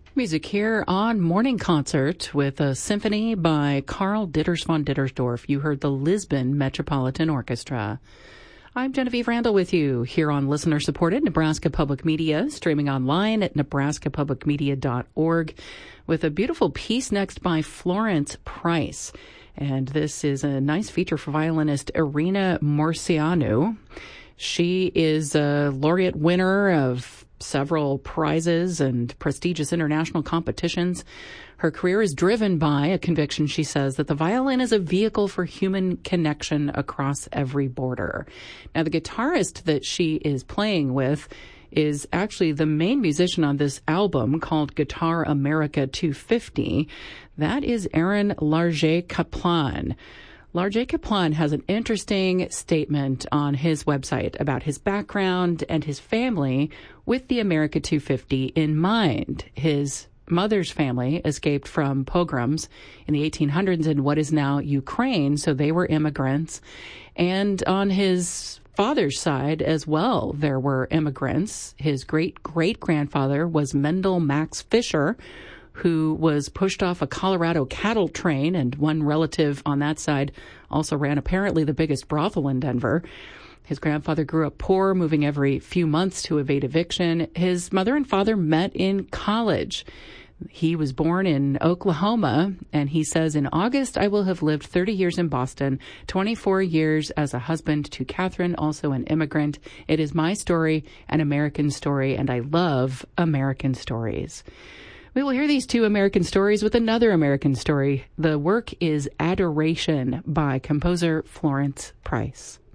Music here on Morning Concert with a symphony by Karl Ditters von Dittersdorf. You heard the Lisbon Metropolitan Orchestra. I'm Genevieve Randall with you here on listener-supported Nebraska Public Media, streaming online at nebraskapublicmedia.org with a beautiful piece next by Florence Price. And this is a nice feature for violinist Irina Morceanu. She is a laureate winner of several prizes and prestigious international competitions. Her career is driven by a conviction, she says, that the violin is a vehicle for human connection across every border. Now, the guitarist that she is playing with is actually the main musician on this album called Guitar America 250. That is Aaron Larget-Kaplan. Larget-Kaplan has an interesting statement on his website about his background and his family with the America 250 in mind. His mother's family escaped from pogroms in the 1800s in what is now Ukraine, so they were immigrants. And on his father's side as well, there were immigrants. His great-great-grandfather was Mendel Max Fisher, who was pushed off a Colorado cattle train, and one relative on that side also ran apparently the biggest brothel in Denver. His grandfather grew up poor, moving every few months to evade eviction. His mother and father met in college. He was born in Oklahoma, and he says, in August, I will have lived 30 years in Boston, 24 years as a husband to Catherine, also an immigrant. It is my story, an American story, and I love American stories. We will hear these two American stories with another American story. The work is Adoration by composer Florence Price.